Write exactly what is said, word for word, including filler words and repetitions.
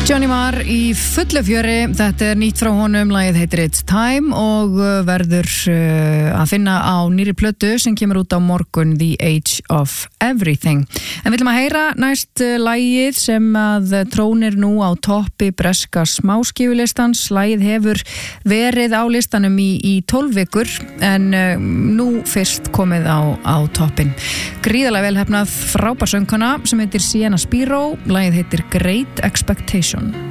Johnny Marr í fullu fjöri, þetta er nýtt frá honum, lagið heitir It's Time og verður uh, að finna á nýri plötu sem kemur út á morgun, The Age of Everything. En við viljum að heyra næst uh, lagið sem að trónir nú á toppi breska smáskífulistans. Lagið hefur verið á listanum í, í tólf vikur en uh, nú fyrst komið á, á toppin. Gríðarlega velhefnað frábær söngkona sem heitir Sienna Spiro, lagið heitir Great Expectation.